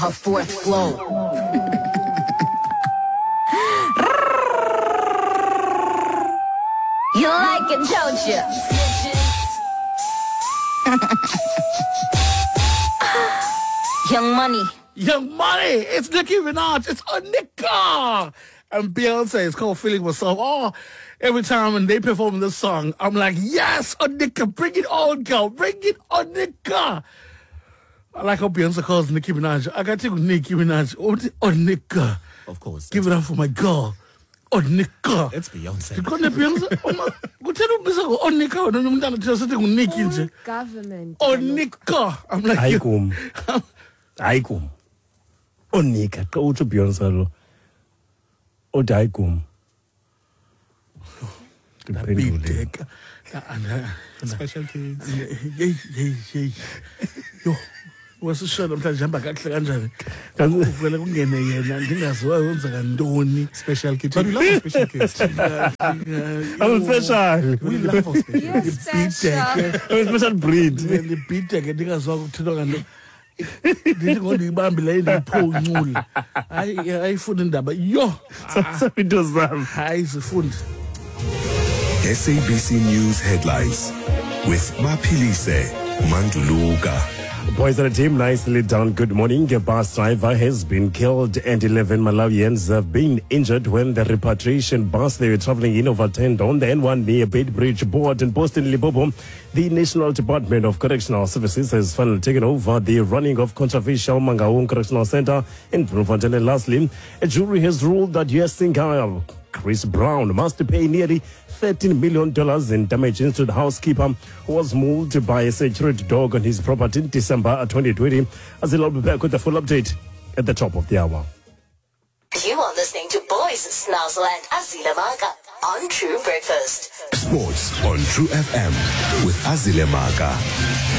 Her fourth flow. You like it, don't you? Young Money. Young Money, it's Nicki Minaj, it's Onika. And Beyonce is called Feeling Myself. Oh, every time when they perform this song, I'm like, yes, Onika, bring it on, girl, bring it on, Onika. I like how Beyonce calls Nicki Minaj. I got to take Nicki Minaj, Onika. Of course. Give it up for my girl, Onika. It's Beyonce. Beyonce. Onika. Government. Onika. I'm like, Aikum. Onika. Ka utsho Beyonce lo. Othi Aikum. Special kids. Hey. Yo. Wasishona namhlanje hamba kahle kanjani? Uvela kungene yena ndingaziwa wenzeka ntoni. Special kids. But we love special kids. I'm special. We love our special You're kids. special. I'm a special breed. Libhide ke ndingaziwa ukuthethwa ngalo. Ndithi ngondiyibambi la indiphonqule. Ayifuna indaba. Yo. Into zam. Hayi sifundi. SABC News headlines with Maphilise Manduluka. Boys and a team nicely done. Good morning. A bus driver has been killed and 11 Malawians have been injured when the repatriation bus they were traveling in overturned on the N1 near Beitbridge Board in Boston, Limpopo. The National Department of Correctional Services has finally taken over the running of controversial Mangaung Correctional Center in Bloemfontein. Lastly, a jury has ruled that US singer Chris Brown must pay nearly $13 million in damages to the housekeeper who was mauled by a security dog on his property in December 2020. As I'll be back with the full update at the top of the hour. You are listening to Boys Snazzle and Azile Maka on True Breakfast. Sports on True FM with Azile Maka.